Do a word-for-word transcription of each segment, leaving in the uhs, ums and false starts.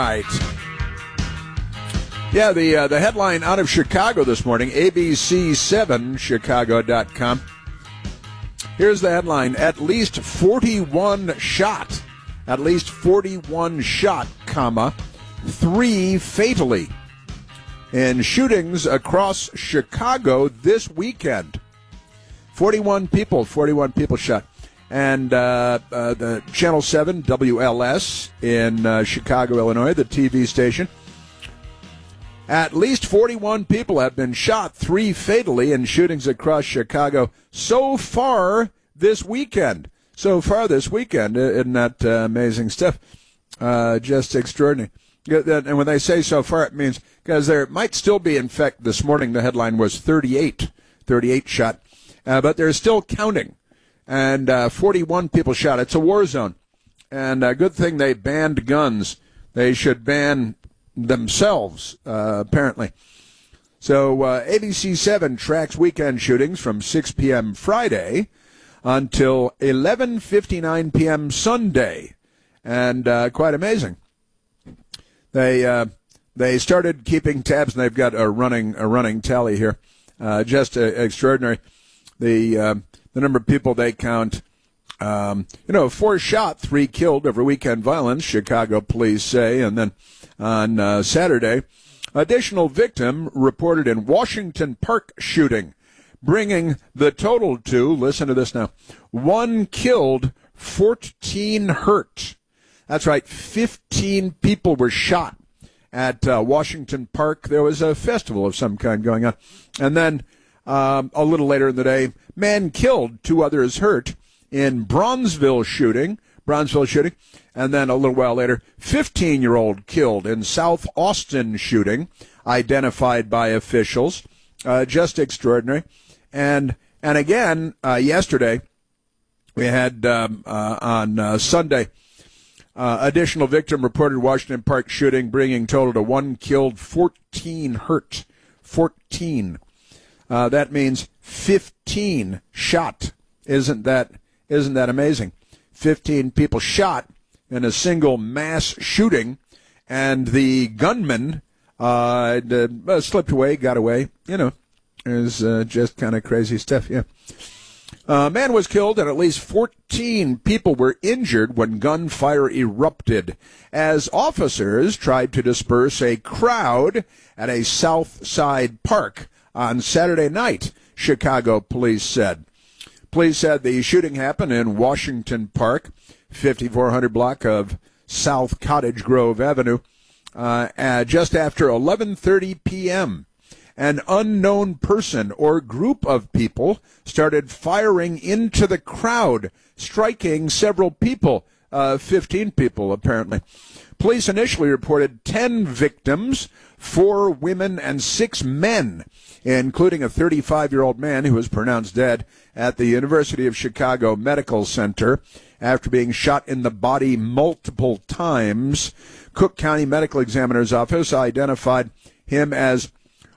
right. Yeah, the uh, the headline out of Chicago this morning, A B C seven Chicago dot com. Here's the headline: at least forty-one shot, at least forty-one shot, comma, three fatally in shootings across Chicago this weekend. forty-one people, forty-one people shot. And uh, uh, the Channel seven W L S in uh, Chicago, Illinois, the T V station. At least forty-one people have been shot, three fatally, in shootings across Chicago so far this weekend. So far this weekend. Isn't that uh, amazing stuff? Uh, just extraordinary. And when they say so far, it means because there might still be, in fact, this morning the headline was thirty-eight, thirty-eight shot. Uh, but they're still counting. And uh, forty-one people shot. It's a war zone. And a good thing they banned guns. They should ban themselves, uh, apparently. So uh, A B C seven tracks weekend shootings from six p.m. Friday until eleven fifty-nine p.m. Sunday. And uh, quite amazing. They uh, they started keeping tabs, and they've got a running a running tally here. Uh, just uh, extraordinary. The uh, the number of people they count. Um, you know, four shot, three killed over weekend violence, Chicago police say. And then on uh, Saturday, additional victim reported in Washington Park shooting, bringing the total to, listen to this now, one killed, fourteen hurt. That's right, fifteen people were shot at uh, Washington Park. There was a festival of some kind going on. And then um, a little later in the day, man killed, two others hurt in Bronzeville shooting, Bronzeville shooting. And then a little while later, fifteen-year-old killed in South Austin shooting, identified by officials. Uh, just extraordinary. And and again, uh, yesterday, we had um, uh, on uh, Sunday, Uh, additional victim reported Washington Park shooting, bringing total to one killed, fourteen hurt. fourteen. Uh, that means fifteen shot. Isn't that isn't that amazing? fifteen people shot in a single mass shooting, and the gunman uh, uh, slipped away, got away. You know, it was uh, just kind of crazy stuff. Yeah. A man was killed and at least fourteen people were injured when gunfire erupted as officers tried to disperse a crowd at a South Side park on Saturday night, Chicago police said. Police said the shooting happened in Washington Park, fifty-four hundred block of South Cottage Grove Avenue, uh, uh, just after eleven thirty p.m. An unknown person or group of people started firing into the crowd, striking several people, uh, fifteen people apparently. Police initially reported ten victims, four women and six men, including a thirty-five-year-old man who was pronounced dead at the University of Chicago Medical Center after being shot in the body multiple times. Cook County Medical Examiner's Office identified him as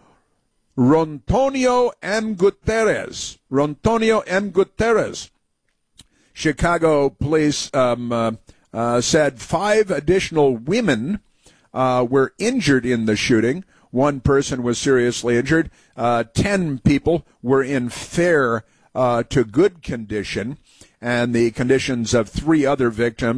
Rontonio M. Gutierrez. Rontonio M. Gutierrez. Chicago police um, uh, uh, said five additional women uh, were injured in the shooting. One person was seriously injured. Uh, ten people were in fair uh, to good condition. And the conditions of three other victims